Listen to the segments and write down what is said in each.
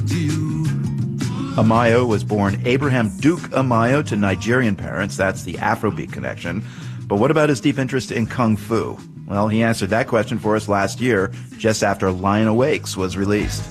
Amayo was born Abraham Duke Amayo to Nigerian parents. That's the Afrobeat connection. But what about his deep interest in Kung Fu? Well, he answered that question for us last year, just after Lion Awakes was released.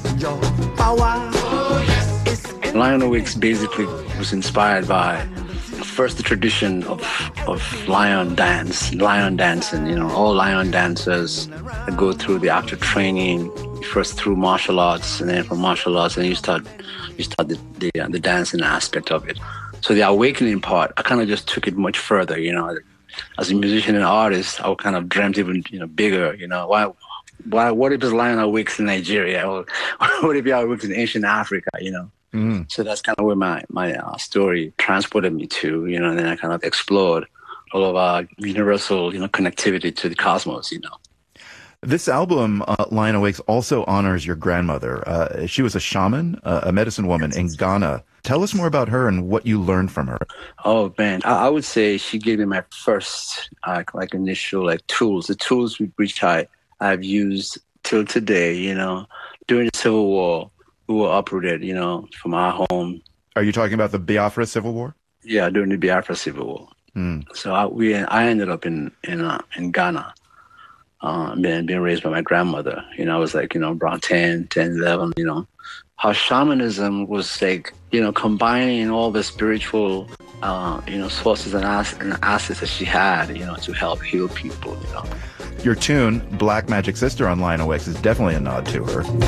Lion Awakes basically was inspired by first the tradition of lion dancing, all lion dancers that go through the active training, first through martial arts, and then from martial arts, and you start the dancing aspect of it. So the awakening part, I kind of just took it much further, as a musician and artist, I kind of dreamt even, bigger, what if this lion awakes in Nigeria, or what if he awakes in ancient Africa, So that's kind of where my story transported me to, and then I kind of explored all of our universal, connectivity to the cosmos, This album, Lion Awakes, also honors your grandmother. She was a shaman, a medicine woman in Ghana. Tell us more about her and what you learned from her. Oh, man. I would say she gave me my first, initial, tools. The tools which I've used till today, during the Civil War. We were uprooted, from our home. Are you talking about the Biafra Civil War? Yeah, during the Biafra Civil War. So I ended up in Ghana. Being raised by my grandmother, I was around 10, 11, how shamanism was combining all the spiritual, sources and assets that she had, to help heal people, Your tune, Black Magic Sister on Lion Awakes, is definitely a nod to her.